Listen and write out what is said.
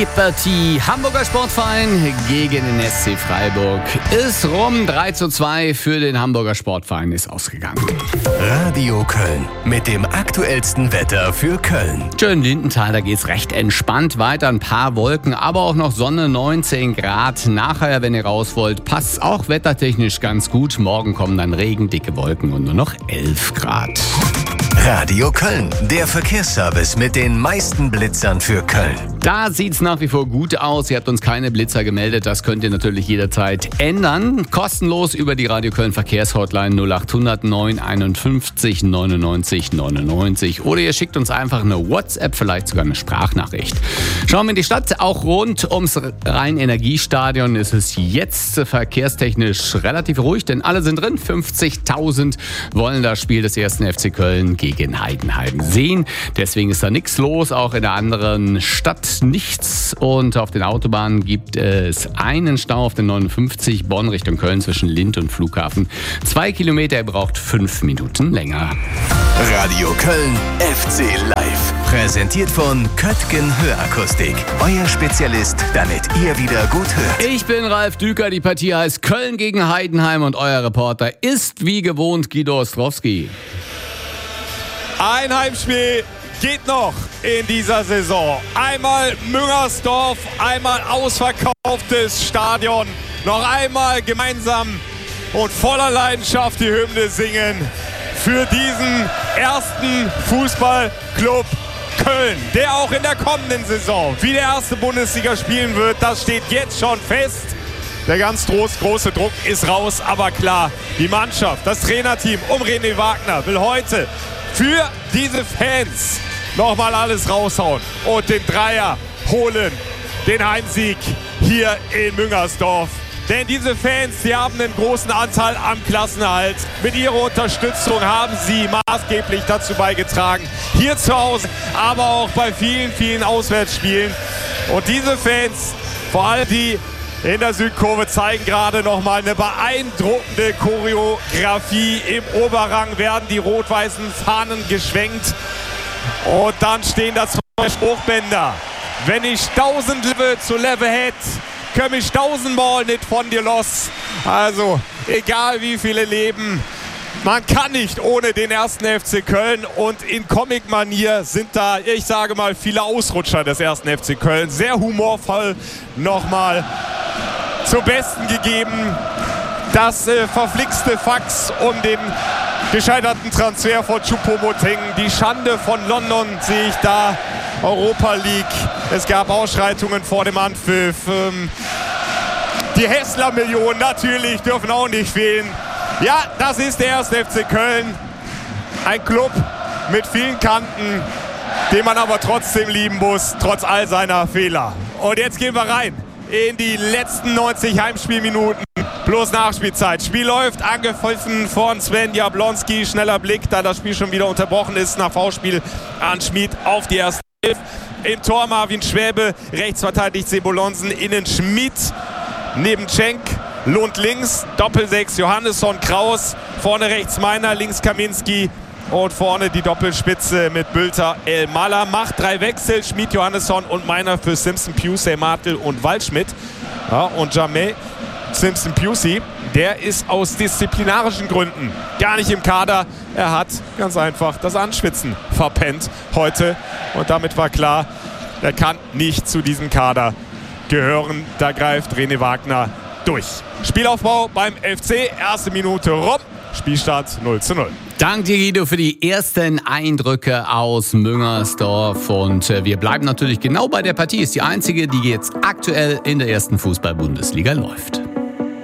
Die Partie Hamburger Sportverein gegen den SC Freiburg ist rum. 3:2 für den Hamburger Sportverein ist ausgegangen. Radio Köln mit dem aktuellsten Wetter für Köln. Schön Lindenthal, da geht's recht entspannt weiter. Ein paar Wolken, aber auch noch Sonne, 19 Grad. Nachher, wenn ihr raus wollt, passt auch wettertechnisch ganz gut. Morgen kommen dann Regen, dicke Wolken und nur noch 11 Grad. Radio Köln, der Verkehrsservice mit den meisten Blitzern für Köln. Da sieht's nach wie vor gut aus. Ihr habt uns keine Blitzer gemeldet. Das könnt ihr natürlich jederzeit ändern. Kostenlos über die Radio Köln Verkehrshotline 0800 951 99 99. Oder ihr schickt uns einfach eine WhatsApp, vielleicht sogar eine Sprachnachricht. Schauen wir in die Stadt. Auch rund ums Rhein-Energiestadion ist es jetzt verkehrstechnisch relativ ruhig, denn alle sind drin. 50.000 wollen das Spiel des 1. FC Köln gegen Heidenheim sehen. Deswegen ist da nichts los. Auch in der anderen Stadt nichts. Und auf den Autobahnen gibt es einen Stau auf den 59 Bonn Richtung Köln zwischen Lind und Flughafen. 2 Kilometer, ihr braucht 5 Minuten länger. Radio Köln FC Live. Präsentiert von Köttgen Hörakustik. Euer Spezialist, damit ihr wieder gut hört. Ich bin Ralf Düker. Die Partie heißt Köln gegen Heidenheim und euer Reporter ist wie gewohnt Guido Ostrowski. Ein Heimspiel geht noch in dieser Saison. Einmal Müngersdorf, einmal ausverkauftes Stadion. Noch einmal gemeinsam und voller Leidenschaft die Hymne singen für diesen ersten Fußballclub Köln, der auch in der kommenden Saison wie der erste Bundesliga spielen wird. Das steht jetzt schon fest. Der ganz große Druck ist raus, aber klar, die Mannschaft, das Trainerteam um René Wagner will heute für diese Fans nochmal alles raushauen und den Dreier holen, den Heimsieg hier in Müngersdorf. Denn diese Fans, die haben einen großen Anteil am Klassenerhalt. Mit ihrer Unterstützung haben sie maßgeblich dazu beigetragen, hier zu Hause, aber auch bei vielen Auswärtsspielen. Und diese Fans, vor allem die in der Südkurve, zeigen gerade nochmal eine beeindruckende Choreografie. Im Oberrang werden die rot-weißen Fahnen geschwenkt. Und dann stehen da zwei Spruchbänder. Wenn ich 1000 Level zu Level hätte, komme ich 1000 Mal nicht von dir los. Also, egal wie viele leben, man kann nicht ohne den 1. FC Köln. Und in Comic-Manier sind da, ich sage mal, viele Ausrutscher des 1. FC Köln. Sehr humorvoll nochmal zum Besten gegeben. Das verflixte Fax um den gescheiterten Transfer von Choupo-Moting. Die Schande von London sehe ich da. Europa League. Es gab Ausschreitungen vor dem Anpfiff. Die Hessler-Millionen natürlich dürfen auch nicht fehlen. Ja, das ist der 1. FC Köln. Ein Club mit vielen Kanten, den man aber trotzdem lieben muss, trotz all seiner Fehler. Und jetzt gehen wir rein in die letzten 90 Heimspielminuten plus Nachspielzeit. Spiel läuft, angepfiffen von Sven Jablonski. Schneller Blick, da das Spiel schon wieder unterbrochen ist nach Foulspiel an Schmid auf die erste Hilfe. Im Tor Marvin Schwäbe, rechts verteidigt Sebolonsen, innen Schmid, neben Cenk, Lund links, Doppel-6 Johannesson, Kraus, vorne rechts Meiner, links Kaminski. Und vorne die Doppelspitze mit Bülter, El Mala. Macht 3 Wechsel, Schmid, Johannesson und Meiner für Simpson, Pusey, Martel und Waldschmidt. Ja, und Jamel Simpson Pusey, der ist aus disziplinarischen Gründen gar nicht im Kader. Er hat ganz einfach das Anschwitzen verpennt heute. Und damit war klar, er kann nicht zu diesem Kader gehören. Da greift René Wagner durch. Spielaufbau beim FC, erste Minute rum. Spielstart 0:0. Danke dir, Guido, für die ersten Eindrücke aus Müngersdorf. Und wir bleiben natürlich genau bei der Partie. Ist die einzige, die jetzt aktuell in der ersten Fußball-Bundesliga läuft.